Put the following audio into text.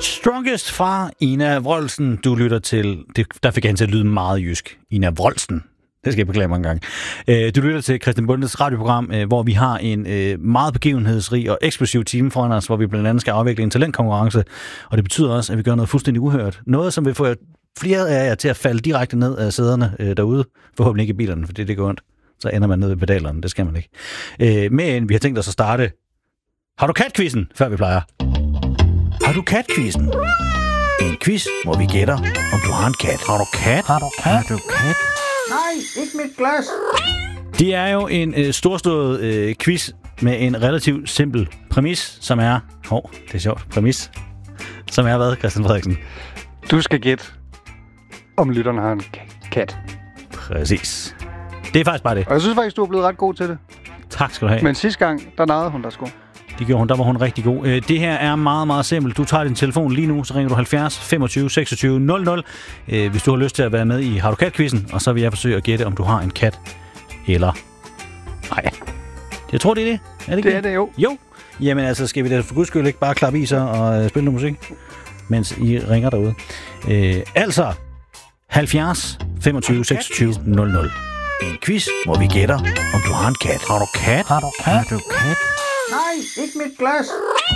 Strongest fra Ina Wroldsen. Du lytter til... Der fik han til at lyde meget jysk. Ina Wroldsen. Det skal jeg beklage mange gange. Du lytter til Christian Bondes radioprogram, hvor vi har en meget begivenhedsrig og eksplosiv time foran os, hvor vi blandt andet skal afvikle en talentkonkurrence. Og det betyder også, at vi gør noget fuldstændig uhørt. Noget, som vil få flere af jer til at falde direkte ned af sæderne derude. Forhåbentlig ikke i bilerne, for det går ondt. Så ender man ned ved pedalerne. Det skal man ikke. Men vi har tænkt os at starte... Har du kat-quizzen, før vi plejer? Har du kat-quizzen? En quiz, hvor vi gætter, om du har en kat. Har du kat? Har du kat? Har du kat? Nej, ikke mit glas. Det er jo en storslået quiz med en relativt simpel præmis, som er... det er sjovt. Præmis. Som er hvad, Christian Frederiksen? Du skal gætte, om lytterne har en kat. Præcis. Det er faktisk bare det. Og jeg synes faktisk, du er blevet ret god til det. Tak skal du have. Men sidste gang, der narrede hun der sgu. Det gjorde hun, der var hun rigtig god. Det her er meget, meget simpelt. Du tager din telefon lige nu, så ringer du 70 25 26 00, hvis du har lyst til at være med i Har du kat-quizzen, og så vil jeg forsøge at gætte, om du har en kat eller ej. Jeg tror, det er det. Er det ikke det? Er det jo. Jo. Jamen altså, skal vi da for guds skyld ikke bare klappe i sig og spille noget musik, mens I ringer derude. Altså, 70 25 26 00. En quiz, hvor vi gætter, om du har en kat. Har du kat? Har du kat? Nej, ikke mit glas.